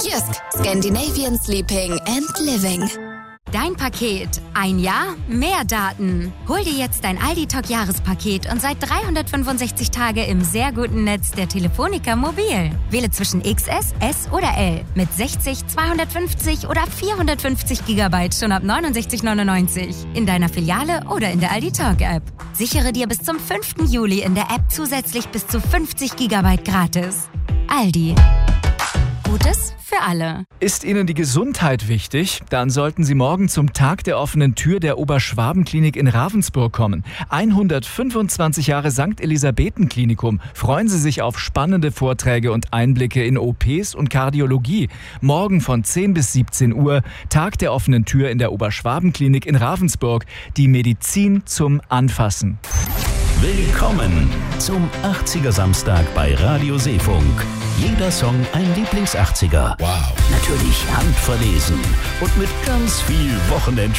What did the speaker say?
Jysk, Scandinavian Sleeping and Living. Dein Paket. Ein Jahr, mehr Daten. Hol dir jetzt dein Aldi Talk Jahrespaket und seit 365 Tage im sehr guten Netz der Telefonica Mobil. Wähle zwischen XS, S oder L mit 60, 250 oder 450 GB schon ab 69,99 in deiner Filiale oder in der Aldi Talk App. Sichere dir bis zum 5. Juli in der App zusätzlich bis zu 50 GB gratis. Aldi. Gutes für alle. Ist Ihnen die Gesundheit wichtig? Dann sollten Sie morgen zum Tag der offenen Tür der Oberschwaben-Klinik in Ravensburg kommen. 125 Jahre St. Elisabethen-Klinikum. Freuen Sie sich auf spannende Vorträge und Einblicke in OPs und Kardiologie. Morgen von 10 bis 17 Uhr, Tag der offenen Tür in der Oberschwaben-Klinik in Ravensburg. Die Medizin zum Anfassen. Willkommen zum 80er Samstag bei Radio Seefunk. Jeder Song ein Lieblings-80er. Wow. Natürlich handverlesen und mit ganz viel Wochenendspiel.